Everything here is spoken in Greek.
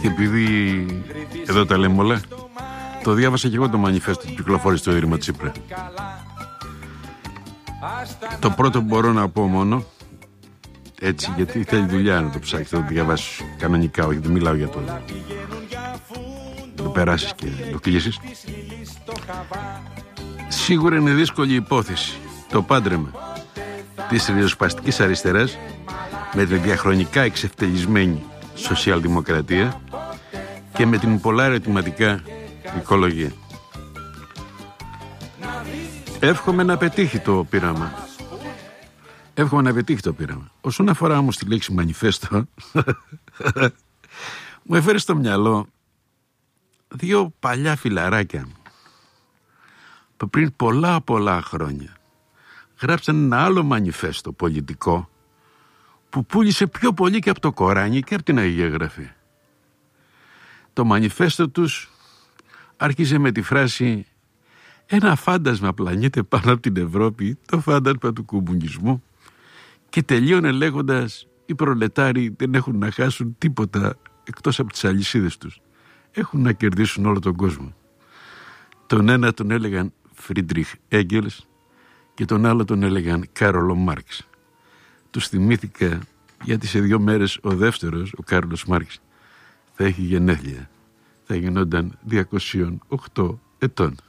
Και επειδή εδώ τα λέμε όλα, το διάβασα και εγώ το μανιφέστο που κυκλοφόρησε στο Ίδρυμα Τσίπρα. Το πρώτο μπορώ να πω μόνο, έτσι, γιατί θέλει δουλειά να το ψάξεις, να το διαβάσεις κανονικά, όχι δεν μιλάω για να το περάσεις και να το κλείσεις. Σίγουρα είναι δύσκολη υπόθεση το πάντρεμα της ριζοσπαστικής αριστεράς με τη διαχρονικά εξευτελισμένη σοσιαλδημοκρατία και με την πολλά ερωτηματικά οικολογία. Εύχομαι να πετύχει το πείραμα. Όσον αφορά όμως τη λέξη μανιφέστο, μου έφερε στο μυαλό δύο παλιά φιλαράκια που πριν πολλά χρόνια γράψαν ένα άλλο μανιφέστο πολιτικό που πούλησε πιο πολύ και από το Κοράνι και από την Αγία Γραφή. Το μανιφέστο τους άρχιζε με τη φράση «Ένα φάντασμα πλανιέται πάνω από την Ευρώπη, το φάντασμα του κομμουνισμού», και τελείωνε λέγοντας «Οι προλετάροι δεν έχουν να χάσουν τίποτα εκτός από τις αλυσίδες τους. Έχουν να κερδίσουν όλο τον κόσμο». Τον ένα τον έλεγαν Φρίντριχ Έγγελς και τον άλλο τον έλεγαν Κάρολο Μάρξ. Τους θυμήθηκα γιατί σε 2 μέρες ο δεύτερος, ο Κάρολος Μάρξ, θα έχει γενέθλια. Θα γινόταν 208 ετών.